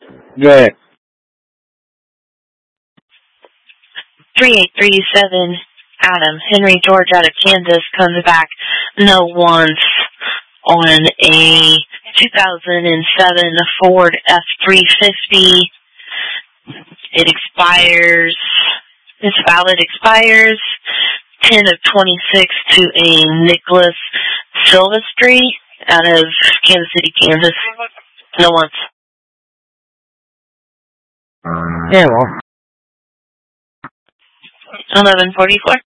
Go ahead. 3837 Adam, Henry George out of Kansas comes back no once on a 2007 Ford F-350. It expires, its valid expires 10 of 26 to a Nicholas Silvestri out of Kansas City, Kansas. No once. Yeah, well. 1144.